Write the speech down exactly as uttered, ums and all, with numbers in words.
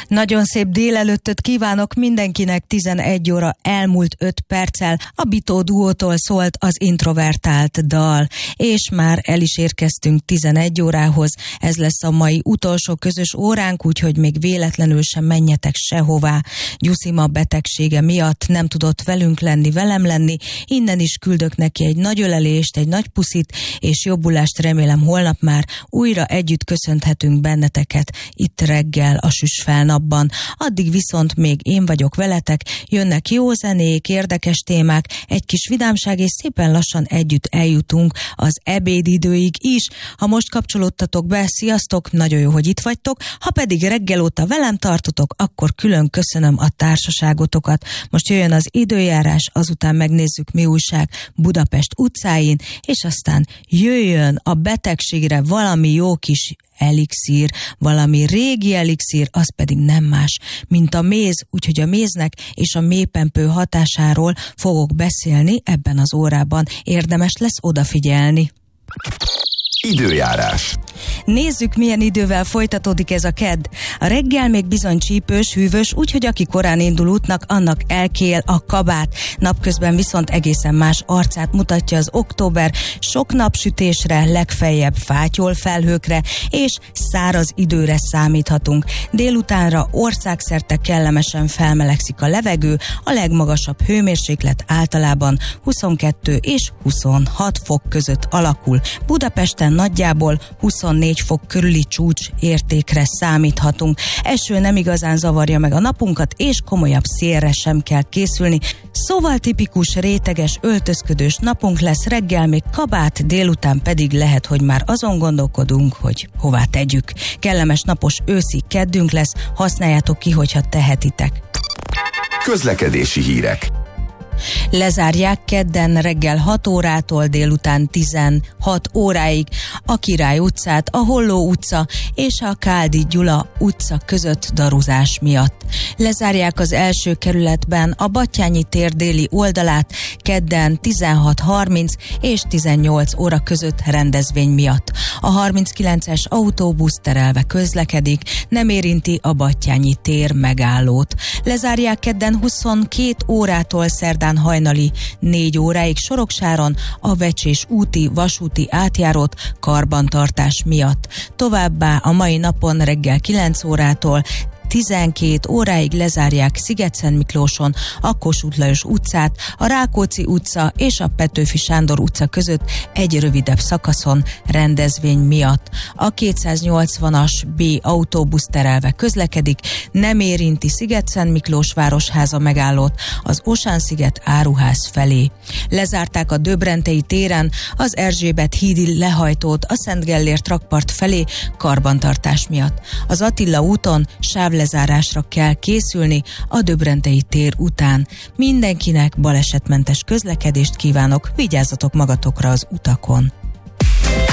Nagyon szép délelőttöt kívánok mindenkinek, tizenegy óra elmúlt öt perccel. A Bitó duótól szólt az Introvertált dal, és már el is érkeztünk tizenegy órához. Ez lesz a mai utolsó közös óránk, úgyhogy még véletlenül sem menjetek sehová. Gyuszima betegsége miatt nem tudott velünk lenni, velem lenni. Innen is küldök neki egy nagy ölelést, egy nagy puszit, és jobbulást remélem holnap már újra együtt köszönhetünk benneteket itt reggel a süs felnapban. Addig viszont még én vagyok veletek, jönnek jó zenék, érdekes témák, egy kis vidámság, és szépen lassan együtt eljutunk az ebédidőig is. Ha most kapcsolódtatok be, sziasztok, nagyon jó, hogy itt vagytok, ha pedig reggel óta velem tartotok, akkor külön köszönöm a társaságotokat. Most jöjjön az időjárás, azután megnézzük, mi újság Budapest utcáin, és aztán jöjjön a betegségre valami jó kis elixír, valami régi elixír, az pedig nem más, mint a méz, úgyhogy a méznek és a mélypempő hatásáról fogok beszélni ebben az órában. Érdemes lesz odafigyelni. Időjárás. Nézzük, milyen idővel folytatódik ez a kedd. A reggel még bizony csípős, hűvös, úgyhogy aki korán indul útnak, annak elkél a kabát. Napközben viszont egészen más arcát mutatja az október, sok napsütésre, legfeljebb fátyol felhőkre és száraz időre számíthatunk. Délutánra országszerte kellemesen felmelegszik a levegő, a legmagasabb hőmérséklet általában huszonkettő és huszonhat fok között alakul. Budapesten nagyjából huszonnégy fok körüli csúcs értékre számíthatunk. Eső nem igazán zavarja meg a napunkat, és komolyabb szélre sem kell készülni. Szóval tipikus réteges, öltözködős napunk lesz, reggel még kabát, délután pedig lehet, hogy már azon gondolkodunk, hogy hová tegyük. Kellemes napos őszi keddünk lesz, használjátok ki, hogyha tehetitek. Közlekedési hírek. Lezárják kedden reggel hat órától délután tizenhat óráig a Király utcát, a Holló utca és a Káldi Gyula utca között daruzás miatt. Lezárják az első kerületben a Battyányi tér déli oldalát kedden tizenhat harminc és tizennyolc óra között rendezvény miatt. A harminckilences autóbusz terelve közlekedik, nem érinti a Battyányi tér megállót. Lezárják kedden huszonkét órától szerdán hajnali négy óráig Soroksáron a Vecsés úti vasúti átjárót karbantartás miatt. Továbbá a mai napon reggel kilenc órától tizenkét óráig lezárják Szigetszent Miklóson a Kossuth Lajos utcát, a Rákóczi utca és a Petőfi Sándor utca között egy rövidebb szakaszon rendezvény miatt. A kétszáznyolcvanas B autóbusz terelve közlekedik, nem érinti Szigetszent Miklós városháza megállót az Osán-sziget áruház felé. Lezárták a Döbrentei téren az Erzsébet hídi lehajtót a Szent Gellért rakpart felé karbantartás miatt. Az Attila úton sáv lezárásra kell készülni a Döbrentei tér után. Mindenkinek balesetmentes közlekedést kívánok, vigyázzatok magatokra az utakon!